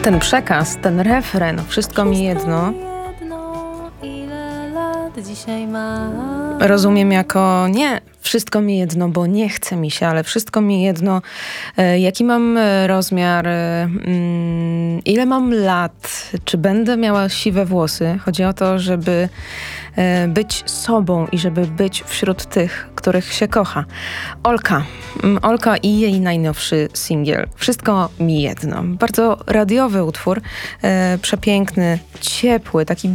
Ten przekaz, ten refren, wszystko mi jedno, ile lat dzisiaj ma? rozumiem jako nie wszystko mi jedno, bo nie chce mi się, ale wszystko mi jedno, jaki mam rozmiar, ile mam lat, czy będę miała siwe włosy. Chodzi o to, żeby być sobą i żeby być wśród tych, których się kocha. Olka i jej najnowszy singiel. Wszystko mi jedno. Bardzo radiowy utwór, przepiękny, ciepły, taki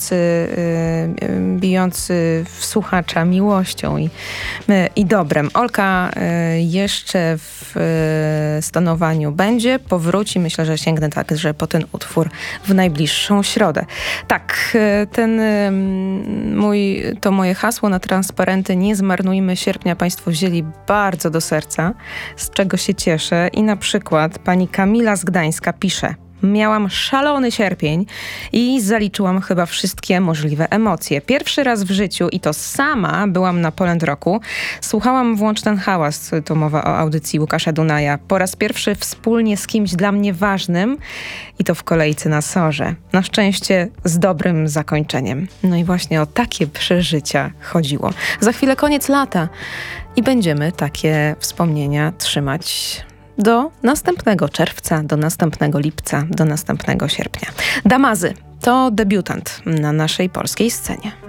bijący w słuchacza miłością i dobrem. Olka jeszcze w stanowaniu będzie, powróci. Myślę, że sięgnę także po ten utwór w najbliższą środę. Tak, to moje hasło na transparenty "Nie zmarnujmy sierpnia" Państwo wzięli bardzo do serca, z czego się cieszę. I na przykład pani Kamila z Gdańska pisze: miałam szalony sierpień i zaliczyłam chyba wszystkie możliwe emocje. Pierwszy raz w życiu i to sama byłam na Poland Rocku. Słuchałam Włącz ten hałas, to mowa o audycji Łukasza Dunaja. Po raz pierwszy wspólnie z kimś dla mnie ważnym i to w kolejce na Sorze. Na szczęście z dobrym zakończeniem. No i właśnie o takie przeżycia chodziło. Za chwilę koniec lata i będziemy takie wspomnienia trzymać do następnego czerwca, do następnego lipca, do następnego sierpnia. Damazy to debiutant na naszej polskiej scenie.